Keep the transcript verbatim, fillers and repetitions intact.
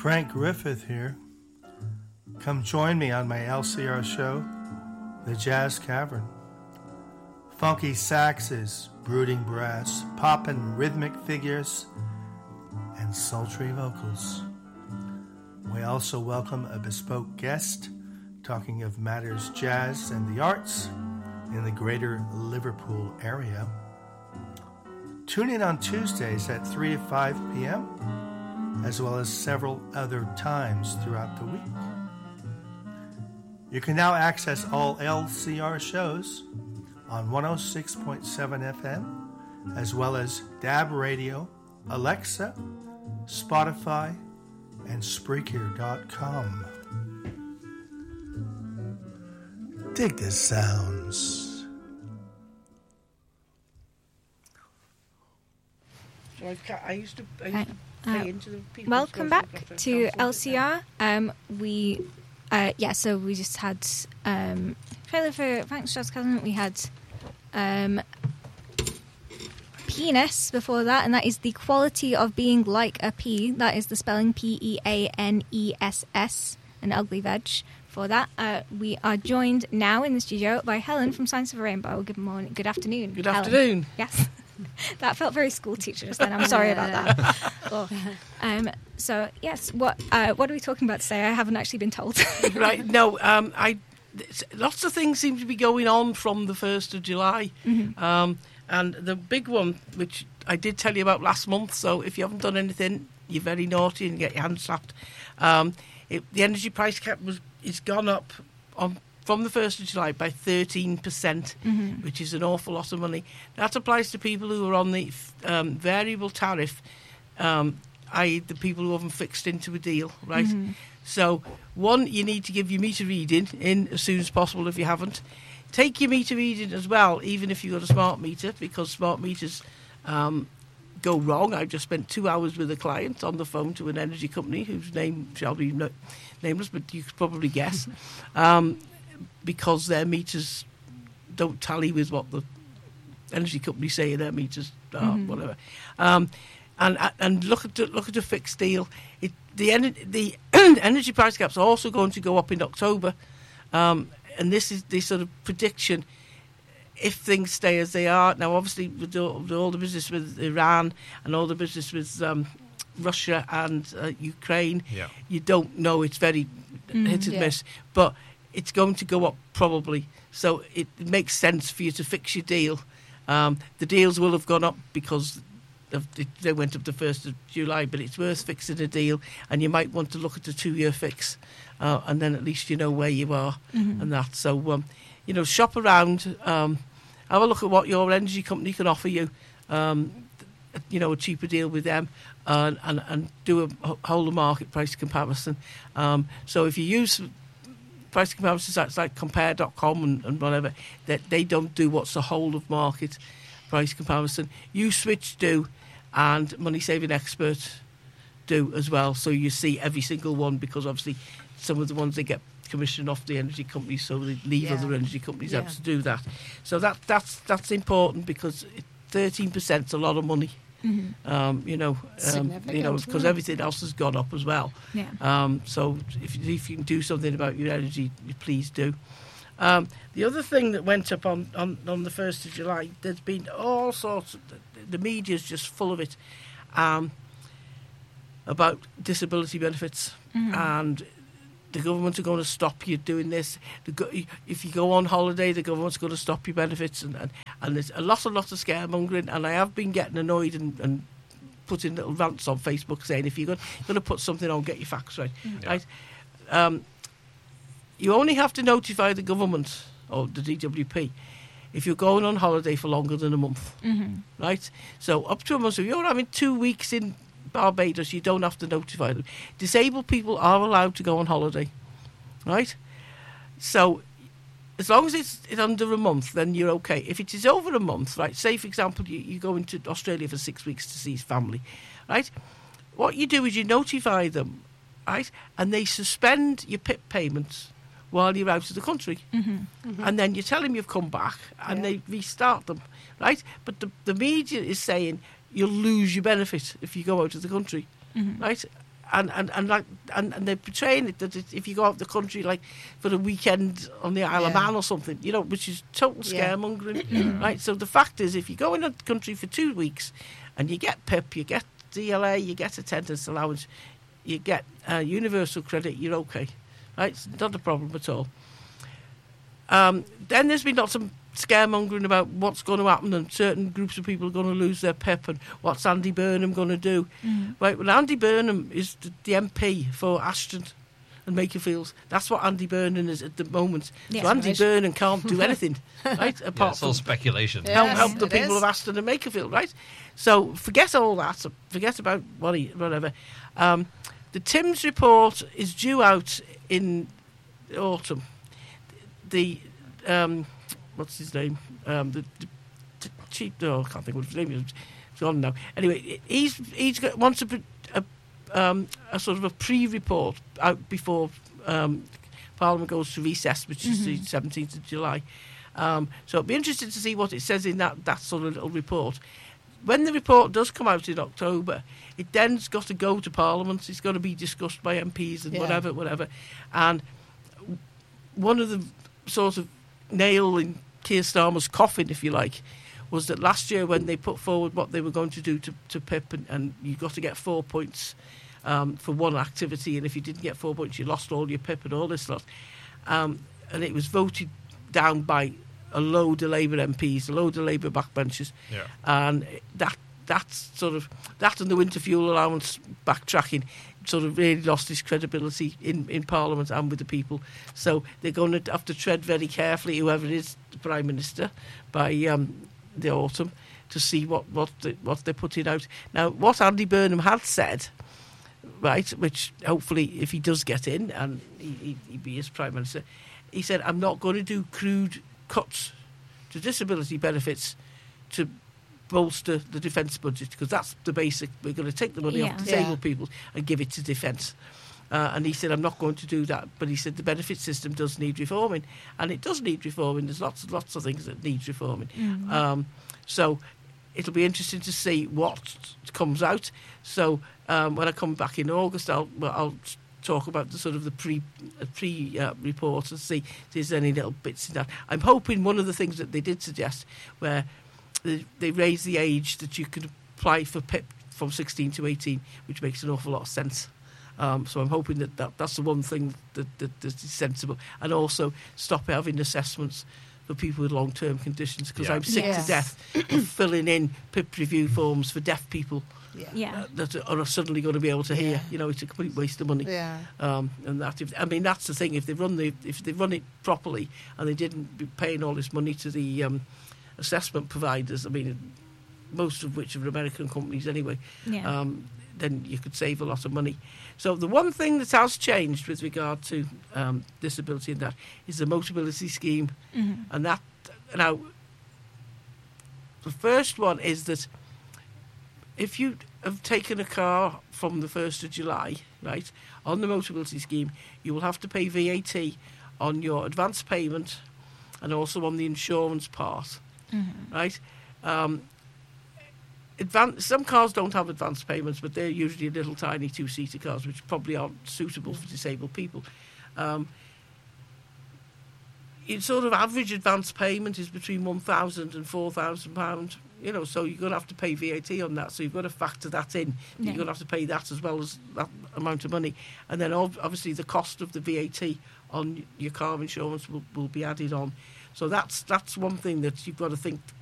Frank Griffith here. Come join me on my L C R show, The Jazz Cavern. Funky saxes, brooding brass, poppin' rhythmic figures, and sultry vocals. We also welcome a bespoke guest talking of matters jazz and the arts in the greater Liverpool area. Tune in on Tuesdays at three to five p.m., as well as several other times throughout the week. You can now access all L C R shows on one oh six point seven F M, as well as D A B Radio, Alexa, Spotify, and Spreaker dot com. Dig the sounds. So I, I used to, I used to Uh, play into the people. welcome back to L C R. Um, we, uh, yeah, so we just had um, trailer for Frank's Jazz Cavern. We had um, Penis before that, and that is the quality of being like a pea. That is the spelling P E A N E S S, an ugly veg. For that, uh, we are joined now in the studio by Helen from Science of a Rainbow. Good morning, good afternoon. Good Helen. afternoon. Yes. That felt very school teachers then. I'm sorry about that. Oh. Um, so, yes, what uh, what are we talking about today? I haven't actually been told. Right, no, um, I lots of things seem to be going on from the first of July. Mm-hmm. Um, and the big one, which I did tell you about last month, so if you haven't done anything, you're very naughty and get your hands slapped. Um, it, the energy price cap was it's gone up on from the first of July by thirteen percent, Mm-hmm. which is an awful lot of money. That applies to people who are on the um, variable tariff, um, that is the people who haven't fixed into a deal, right? Mm-hmm. So, one, you need to give your meter reading in as soon as possible if you haven't. Take your meter reading as well, even if you've got a smart meter, because smart meters um, go wrong. I just spent two hours with a client on the phone to an energy company whose name shall be no- nameless, but you could probably guess. Um, because their meters don't tally with what the energy companies say their meters are, Mm-hmm. whatever. Um, and and look at the, look at a fixed deal. It, the ener- the energy price caps are also going to go up in October, um, and this is the sort of prediction. If things stay as they are now, obviously with all, with all the business with Iran and all the business with um, Russia and uh, Ukraine, Yeah. you don't know. It's very Mm, hit and yeah. miss, but it's going to go up probably. So it, it makes sense for you to fix your deal. Um, the deals will have gone up because of the, they went up the first of July, but it's worth fixing a deal, and you might want to look at a two-year fix, uh, and then at least you know where you are Mm-hmm. and that. So, um, you know, shop around, um, have a look at what your energy company can offer you, um, you know, a cheaper deal with them, uh, and, and do a whole of market price comparison. Um, so if you use price comparison sites like compare dot com and, and whatever, that they don't do what's the whole of market price comparison. Uswitch do, and Money Saving Expert do as well. So you see every single one, because obviously some of the ones they get commission off the energy companies, so they leave Yeah. other energy companies Yeah. out to do that. So that that's that's important, because thirteen percent is a lot of money. Mm-hmm. Um, you know, um, you know, Significant, because yeah. everything else has gone up as well. Yeah. Um, so if, if you can do something about your energy, please do. Um, the other thing that went up on, on, on the first of July, there's been all sorts of, the media's just full of it, um, about disability benefits. Mm-hmm. And the government are going to stop you doing this. The go- if you go on holiday, the government's going to stop your benefits. And, and, and there's a lot, a lot of scaremongering. And I have been getting annoyed and, and putting little rants on Facebook saying, if you're going, you're going to put something on, get your facts right. Yeah. Right? Um, you only have to notify the government or the D W P if you're going on holiday for longer than a month. Mm-hmm. Right? So up to a month. So if you're having two weeks in Barbados, you don't have to notify them. Disabled people are allowed to go on holiday. Right? So as long as it's, it's under a month, then you're okay. If it is over a month, right, say, for example, you, you go into Australia for six weeks to see his family, right, what you do is you notify them, right, and they suspend your P I P payments while you're out of the country. Mm-hmm. Mm-hmm. And then you tell them you've come back, and Yeah. they restart them, right? But the, the media is saying you'll lose your benefit if you go out of the country, Mm-hmm. right? and, and, and like and, and they're portraying it that it, if you go out the country like for a weekend on the Isle of Yeah. Man or something, you know, which is total Yeah. scaremongering, right? So the fact is, if you go in a country for two weeks and you get P I P, you get D L A, you get attendance allowance, you get uh, universal credit, you're okay, right? It's not a problem at all. Um, then there's been lots of scaremongering about what's going to happen and certain groups of people are going to lose their P I P and what's Andy Burnham going to do. Mm. Right, well, Andy Burnham is the, the M P for Ashton and Makerfield. That's what Andy Burnham is at the moment. Yes. So Andy Right. Burnham can't do anything, right, Yeah, apart it's all from speculation. Yeah. help, help the it people is. of Aston and Makerfield, right? So forget all that. Forget about what he, whatever. Um, the Timms report is due out in autumn. The um, what's his name? Um, the, the, the chief. No, I can't think what his name is. It's gone now. Anyway, he's he's got, wants a, a um, a sort of a pre-report out before um, Parliament goes to recess, which is the seventeenth of July. Um, so it'll be interesting to see what it says in that, that sort of little report. When the report does come out in October, it then's got to go to Parliament. It's got to be discussed by M Ps and Yeah. whatever, whatever. And one of the sort of nail in Keir Starmer's coffin, if you like, was that last year when they put forward what they were going to do to, to P I P, and, and you got to get four points um, for one activity, and if you didn't get four points, you lost all your P I P and all this lot. Um, and it was voted down by a load of Labour M Ps, a load of Labour backbenchers, Yeah. and that that's sort of that and the winter fuel allowance backtracking sort of really lost its credibility in, in Parliament and with the people. So they're going to have to tread very carefully, whoever is the Prime Minister, by um, the autumn to see what what the, what they're putting out. Now, what Andy Burnham had said, right, which hopefully if he does get in and he, he, he be as Prime Minister, he said, I'm not going to do crude cuts to disability benefits to bolster the defence budget, because that's the basic. We're going to take the money Yeah. off disabled Yeah. people and give it to defence. Uh, and he said, I'm not going to do that. But he said the benefit system does need reforming. And it does need reforming. There's lots, lots of things that need reforming. Mm. Um, so it'll be interesting to see what comes out. So um, when I come back in August, I'll, well, I'll talk about the sort of the pre uh, pre uh, report and see if there's any little bits in that. I'm hoping one of the things that they did suggest, where they, they raised the age that you could apply for P I P from sixteen to eighteen, which makes an awful lot of sense. Um, so I'm hoping that, that that's the one thing that, that, that is sensible, and also stop having assessments for people with long-term conditions, because Yeah. I'm sick Yes. to death of filling in P I P review forms for deaf people Yeah. Yeah. uh, that are suddenly going to be able to hear. Yeah. You know, it's a complete waste of money. Yeah. Um, and that, if, I mean, that's the thing. If they run the, if they run it properly, and they didn't be paying all this money to the um, assessment providers, I mean, most of which are American companies anyway, Yeah. um, then you could save a lot of money. So the one thing that has changed with regard to um, disability and that is the Motability scheme, Mhm. and that now the first one is that if you have taken a car from the first of July, right, on the Motability scheme, you will have to pay V A T on your advance payment and also on the insurance part, Mhm. right? Um, advance, some cars don't have advance payments, but they're usually little tiny two-seater cars, which probably aren't suitable for disabled people. Um, its sort of average advance payment is between one thousand and four thousand pounds. You know, so you're going to have to pay V A T on that. So you've got to factor that in. Yeah. You're going to have to pay that as well as that amount of money, and then ob- obviously the cost of the V A T on your car insurance will, will be added on. So that's that's one thing that you've got to think